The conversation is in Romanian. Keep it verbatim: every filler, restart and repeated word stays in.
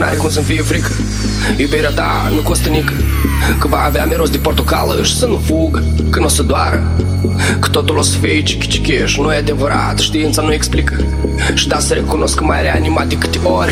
n-are cum să-mi fie frică. Iubirea ta nu costă nică, că va avea miros de portocală și să nu fugă, că n-o să doară, că totul o să fie cichi-cichi. Și nu e adevărat, știința nu explică. Și da să recunosc că mai reanimat de câte ori